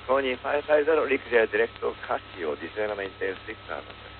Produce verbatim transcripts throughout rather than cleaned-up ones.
コニーごひゃくごじゅう、陸上ディレクトカシオ、ディセーラメンテンシックスアーバー。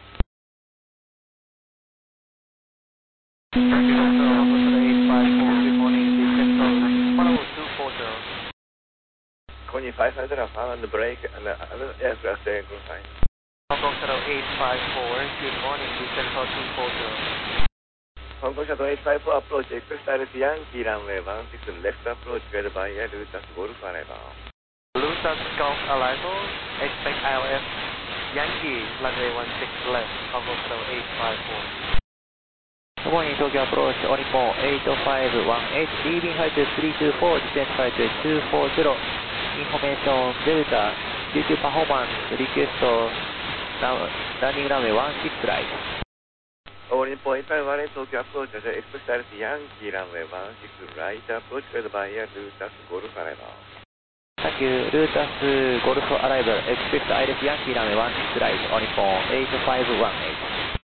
コニーごひゃくごじゅう、found the brake and the other aircraft there go fine. Hong Kong Shuttle eight five four, good morning, descent for two forty. Hong Kong Shuttle eight five four approach, expect direct Yankee runway one six left approach, guided by air Lutas Golf arrival. Lutas Golf arrival, expect I L S Yankee runway one six left, Hong Kong Shuttle eight five four. Good morning, Tokyo approach, Onippon eight five one eight, leading height three two four, descent height two forty, information Delta, due to performance, request landing runway one six right. Onippon eight five one eight, Tokyo approach, expect direct Yankee runway one six right approach, guided by air Lutas Golf arrival. Thank you, Lutas Golf arrival, expect I L S Yankee runway one six right, Onippon eight five one eight.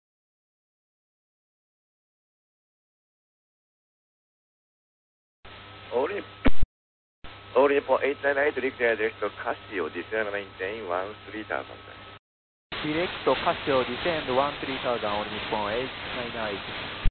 Onippon eight nine eight, declare direct Casio, descend maintain one three thousand. Direct Casio, descend one three thousand, Onippon eight nine eight.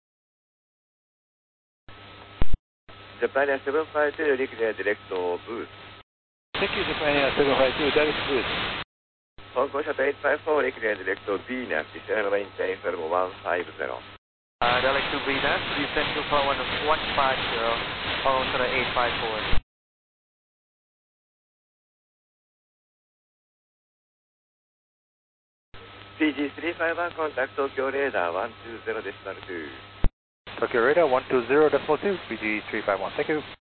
Japan Air seven five two, declare direct boost. Thank you, Japan Air seven five two, direct boost. Hong Kong Shuttle eight five four, declare direct Venus, descend maintain firm one five zero. Uh, direct to Venus, descend to flight one five zero, Hong Kong Shuttle eight five four. P G three five one, contact Tokyo radar one two zero decimal two. Tokyo radar one two zero decimal two, P G three five one, thank you.